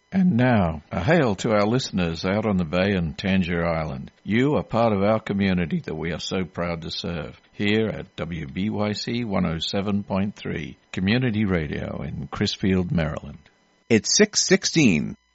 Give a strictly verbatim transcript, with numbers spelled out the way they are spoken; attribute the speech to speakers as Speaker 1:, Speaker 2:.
Speaker 1: And now, a hail to our listeners out on the bay and Tangier Island. You are part of our community that we are so proud to serve. Here at W B Y C one oh seven point three, Community Radio in Crisfield, Maryland.
Speaker 2: It's six sixteen.